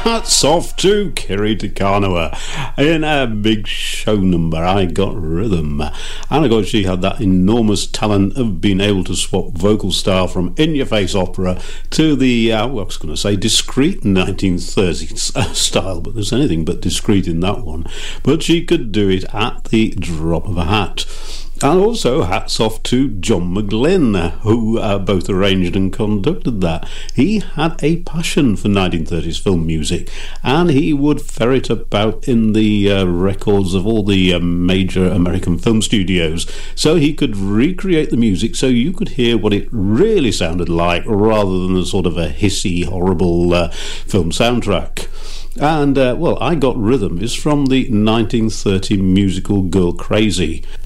Hats off to Kiri Te Kanawa in a big show number, I Got Rhythm. And of course she had that enormous talent of being able to swap vocal style from in-your-face opera to the, I was going to say discreet 1930s style, but there's anything but discreet in that one. But she could do it at the drop of a hat. And also hats off to John McGlynn, who both arranged and conducted that. He had a passion for 1930s film music, and he would ferret about in the records of all the major American film studios, so he could recreate the music so you could hear what it really sounded like, rather than a sort of a hissy, horrible film soundtrack. And, I Got Rhythm is from the 1930 musical Girl Crazy.